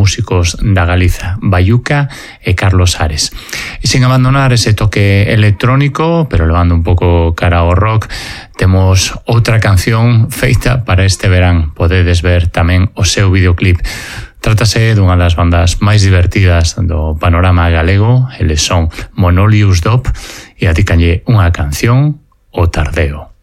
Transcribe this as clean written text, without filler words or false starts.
músicos da Galiza, Bayuca e Carlos Ares. E sin abandonar ese toque electrónico, pero levando un pouco cara ao rock, temos outra canción feita para este verán. Podedes ver tamén o seu videoclip. Trátase dunha das bandas máis divertidas do panorama galego. Eles son Monolius Dop e adicanlle unha canción, O Tardeo.